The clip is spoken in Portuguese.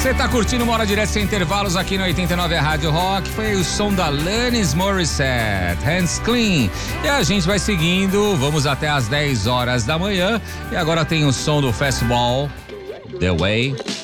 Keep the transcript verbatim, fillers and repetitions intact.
Você tá curtindo uma hora direta sem intervalos aqui no oitenta e nove Rádio Rock. Foi o som da Alanis Morissette, Hands Clean. E a gente vai seguindo, vamos até às dez horas da manhã. E agora tem o som do Fastball, The Way.